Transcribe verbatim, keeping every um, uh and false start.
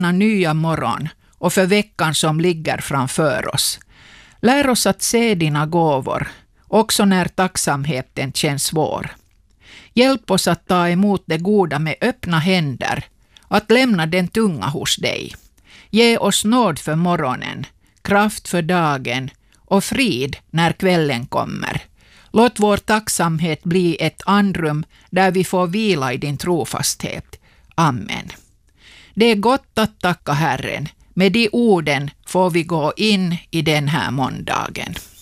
nya morgon och för veckan som ligger framför oss. Lär oss att se dina gåvor, också när tacksamheten känns svår. Hjälp oss att ta emot det goda med öppna händer, att lämna den tunga hos dig. Ge oss nåd för morgonen, kraft för dagen och frid när kvällen kommer. Låt vår tacksamhet bli ett andrum där vi får vila i din trofasthet. Amen. Det är gott att tacka Herren. Med de orden får vi gå in i den här måndagen.